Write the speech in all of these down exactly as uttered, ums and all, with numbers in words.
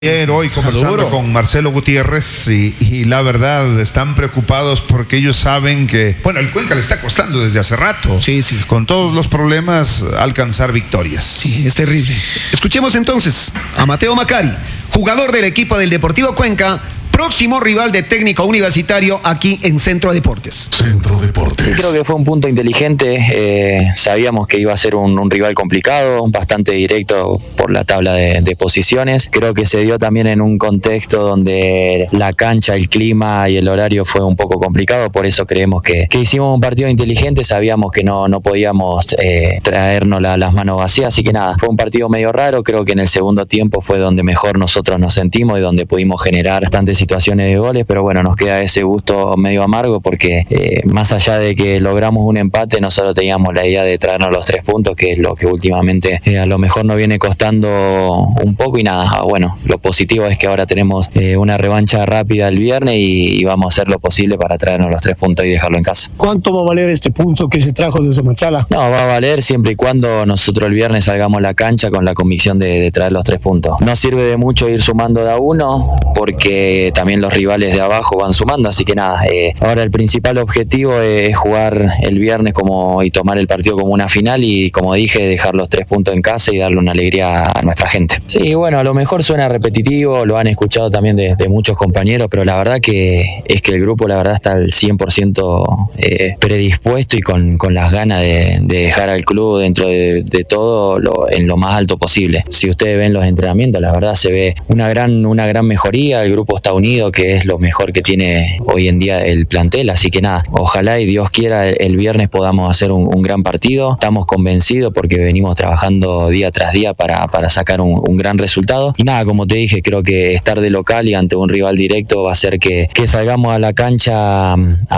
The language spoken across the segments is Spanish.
Ayer, hoy conversando con Marcelo Gutiérrez y, y la verdad están preocupados porque ellos saben que, bueno, el Cuenca le está costando desde hace rato, sí, sí, con todos sí. los problemas, alcanzar victorias. Sí, es terrible. Escuchemos entonces a Mateo Macari, jugador del equipo del Deportivo Cuenca, próximo rival de Técnico Universitario aquí en Centro Deportes. Centro Deportes. Sí, creo que fue un punto inteligente. Eh, sabíamos que iba a ser un, un rival complicado, bastante directo por la tabla de, de posiciones. Creo que se dio también en un contexto donde la cancha, el clima y el horario fue un poco complicado. Por eso creemos que, que hicimos un partido inteligente. Sabíamos que no, no podíamos eh, traernos la, las manos vacías. Así que nada, fue un partido medio raro. Creo que en el segundo tiempo fue donde mejor nosotros nos sentimos y donde pudimos generar bastantes situaciones de goles, pero bueno, nos queda ese gusto medio amargo porque eh, más allá de que logramos un empate, nosotros teníamos la idea de traernos los tres puntos, que es lo que últimamente eh, a lo mejor nos viene costando un poco. Y nada, bueno, lo positivo es que ahora tenemos eh, una revancha rápida el viernes y, y vamos a hacer lo posible para traernos los tres puntos y dejarlo en casa. ¿Cuánto va a valer este punto que se trajo desde Machala? No, va a valer siempre y cuando nosotros el viernes salgamos a la cancha con la convicción de, de traer los tres puntos. No sirve de mucho ir sumando de a uno porque también los rivales de abajo van sumando, así que nada, eh, ahora el principal objetivo es jugar el viernes como y tomar el partido como una final y, como dije, dejar los tres puntos en casa y darle una alegría a nuestra gente. Sí, bueno, a lo mejor suena repetitivo, lo han escuchado también de, de muchos compañeros, pero la verdad que es que el grupo la verdad está al cien por ciento eh, predispuesto y con, con las ganas de, de dejar al club dentro de, de todo lo, en lo más alto posible. Si ustedes ven los entrenamientos, la verdad se ve una gran, una gran mejoría, el grupo está unido, que es lo mejor que tiene hoy en día el plantel, así que nada, ojalá y Dios quiera el viernes podamos hacer un, un gran partido. Estamos convencidos porque venimos trabajando día tras día para, para sacar un, un gran resultado y nada, como te dije, creo que estar de local y ante un rival directo va a hacer que, que salgamos a la cancha a,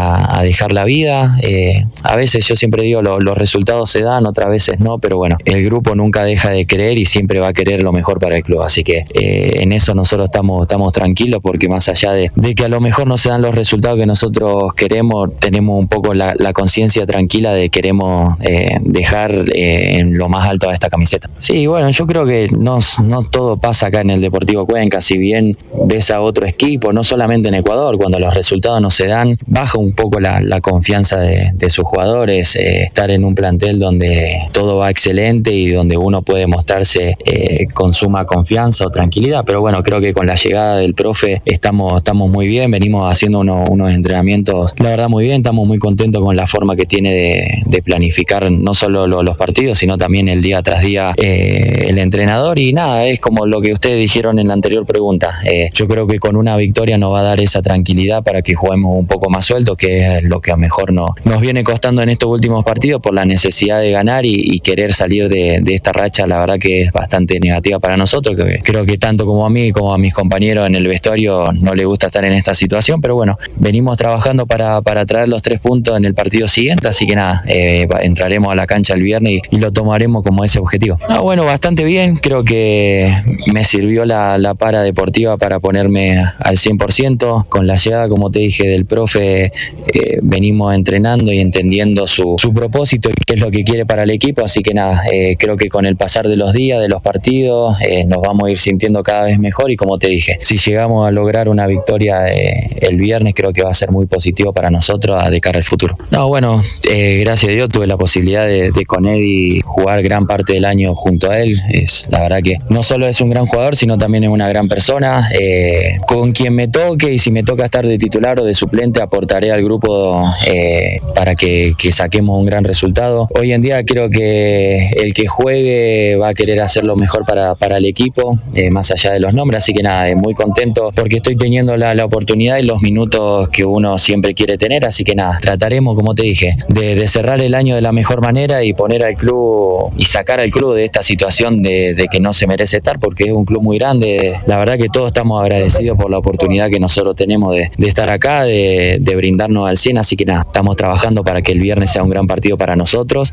a dejar la vida. Eh, a veces yo siempre digo lo, los resultados se dan, otras veces no, pero bueno, el grupo nunca deja de creer y siempre va a querer lo mejor para el club, así que eh, en eso nosotros estamos, estamos tranquilos porque más allá de, de que a lo mejor no se dan los resultados que nosotros queremos, tenemos un poco la, la conciencia tranquila de que queremos eh, dejar eh, en lo más alto a esta camiseta. Sí, bueno, yo creo que no, no todo pasa acá en el Deportivo Cuenca, si bien ves a otro equipo, no solamente en Ecuador, cuando los resultados no se dan, baja un poco la, la confianza de, de sus jugadores, eh, estar en un plantel donde todo va excelente y donde uno puede mostrarse eh, con suma confianza o tranquilidad, pero bueno, creo que con la llegada del profe estamos, estamos muy bien, venimos haciendo uno, unos entrenamientos, la verdad muy bien, estamos muy contentos con la forma que tiene de, de planificar no solo lo, los partidos, sino también el día tras día eh, el entrenador y nada, es como lo que ustedes dijeron en la anterior pregunta, eh, yo creo que con una victoria nos va a dar esa tranquilidad para que juguemos un poco más suelto, que es lo que a lo mejor no, nos viene costando en estos últimos partidos por la necesidad de ganar y, y querer salir de, de esta racha, la verdad que es bastante negativa para nosotros, que creo que tanto como a mí como a mis compañeros en el vestuario no les gusta estar en esta situación, pero bueno, venimos trabajando para, para traer los tres puntos en el partido siguiente, así que nada, eh, entraremos a la cancha el viernes y, y lo tomaremos como ese objetivo. No, bueno, bastante bien, creo que me sirvió la, la para deportiva para ponerme al cien por ciento, con la llegada, como te dije, del profe, eh, venimos entrenando y entendiendo su, su propósito y qué es lo que quiere para el equipo, así que nada, eh, creo que con el pasar de los días, de los partidos, eh, nos vamos a ir sintiendo cada vez mejor y como te dije, si llegamos a lograr una victoria eh, el viernes, creo que va a ser muy positivo para nosotros de cara al futuro. No, bueno, eh, gracias a Dios tuve la posibilidad de, de con Eddie jugar gran parte del año junto a él. Es la verdad que no solo es un gran jugador, sino también es una gran persona. Eh, con quien me toque y si me toca estar de titular o de suplente, aportaré al grupo eh, para que, que saquemos un gran resultado. Hoy en día creo que el que juegue va a querer hacer lo mejor para, para el equipo, eh, más allá de los nombres, así que nada, eh, muy contento porque estoy teniendo la, la oportunidad y los minutos que uno siempre quiere tener, así que nada, trataremos, como te dije, de, de cerrar el año de la mejor manera y poner al club y sacar al club de esta situación de, de que no se merece estar, porque es un club muy grande. La verdad que todos estamos agradecidos por la oportunidad que nosotros tenemos de, de estar acá, de, de brindarnos al cien, así que nada, estamos trabajando para que el viernes sea un gran partido para nosotros.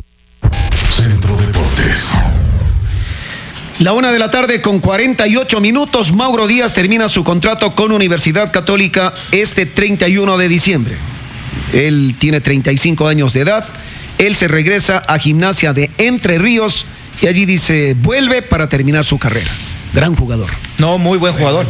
Centro Deportes. La una de la tarde con cuarenta y ocho minutos, Mauro Díaz termina su contrato con Universidad Católica este treinta y uno de diciembre. Él tiene treinta y cinco años de edad, él se regresa a Gimnasia de Entre Ríos y allí dice, vuelve para terminar su carrera. Gran jugador. No, muy buen jugador.